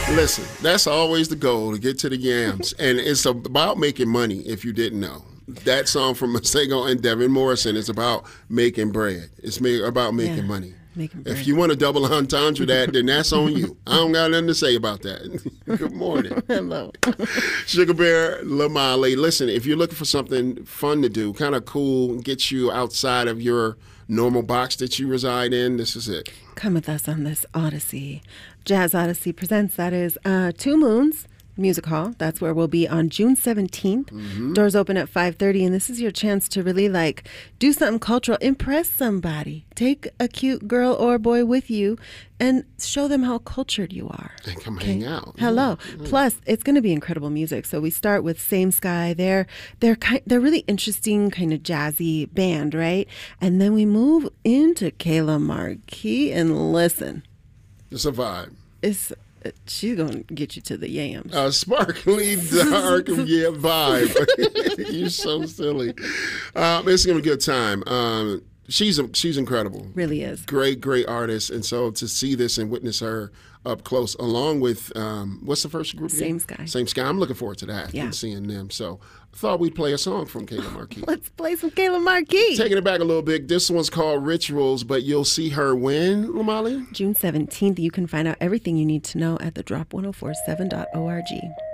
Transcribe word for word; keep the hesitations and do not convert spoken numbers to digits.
Listen, that's always the goal, to get to the yams. And it's about making money, if you didn't know. That song from Masego and Devin Morrison is about making bread. It's ma- about making Yeah, money. making bread. If you want to double entendre that, then that's on you. I don't got nothing to say about that. Good morning. Hello. Sugar Bear Lamale. Listen, if you're looking for something fun to do, kind of cool, get you outside of your normal box that you reside in, this is it. Come with us on this Odyssey. Jazz Odyssey presents, that is, uh, Two Moons Music Hall. That's where we'll be on June seventeenth. Mm-hmm. Doors open at five thirty, and this is your chance to really, like, do something cultural. Impress somebody. Take a cute girl or boy with you and show them how cultured you are. And come hang out. Hello. Yeah. Plus, it's going to be incredible music. So we start with Same Sky. They're they're kind, they're really interesting, kind of jazzy band, right? And then we move into Kayla Marquis, and listen. It's a vibe. It's she's gonna get you to the yams. A sparkly dark yeah vibe. You're so silly. Um, it's gonna be a good time. Um, she's she's incredible. Really is. Great, great artist. And so to see this and witness her up close, along with um, what's the first group? Same again? Sky. Same Sky. I'm looking forward to that. Yeah. And seeing them. So I thought we'd play a song from Kayla Marquis. Let's play some Kayla Marquis. Taking it back a little bit. This one's called Rituals, but you'll see her when, Lamali? June seventeenth. You can find out everything you need to know at the drop ten forty-seven dot org.